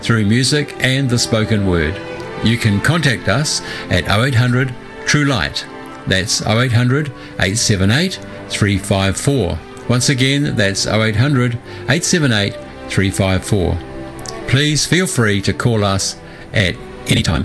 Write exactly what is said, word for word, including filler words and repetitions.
through music and the spoken word. You can contact us at oh eight hundred True Light. That's oh eight hundred, eight seven eight, three five four. Once again, that's oh eight hundred, eight seven eight, three five four. Please feel free to call us at any time.